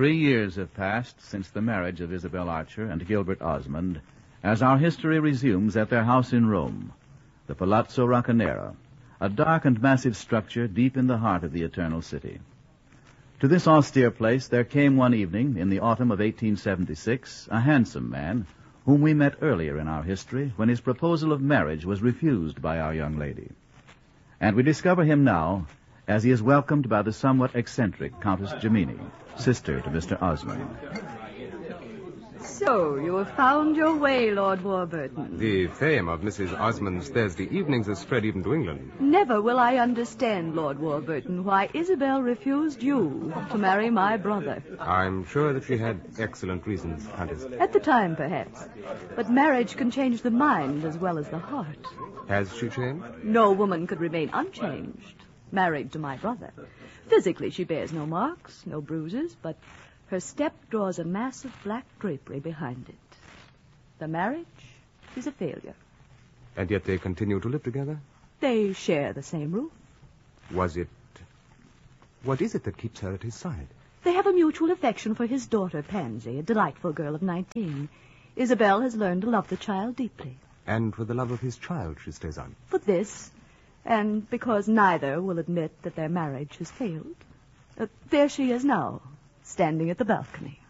3 years have passed since the marriage of Isabel Archer and Gilbert Osmond, as our history resumes at their house in Rome, the Palazzo Roccanera, a dark and massive structure deep in the heart of the Eternal City. To this austere place there came one evening in the autumn of 1876 a handsome man whom we met earlier in our history when his proposal of marriage was refused by our young lady. And we discover him now as he is welcomed by the somewhat eccentric Countess Gemini, sister to Mr. Osmond. So, you have found your way, Lord Warburton. The fame of Mrs. Osmond's Thursday evenings has spread even to England. Never will I understand, Lord Warburton, why Isabel refused you to marry my brother. I'm sure that she had excellent reasons, Countess. At the time, perhaps. But marriage can change the mind as well as the heart. Has she changed? No woman could remain unchanged, married to my brother. Physically, she bears no marks, no bruises, but her step draws a mass of black drapery behind it. The marriage is a failure. And yet they continue to live together? They share the same roof. What is it that keeps her at his side? They have a mutual affection for his daughter, Pansy, a delightful girl of 19. Isabel has learned to love the child deeply. And for the love of his child, she stays on. For this, and because neither will admit that their marriage has failed. There she is now, standing at the balcony.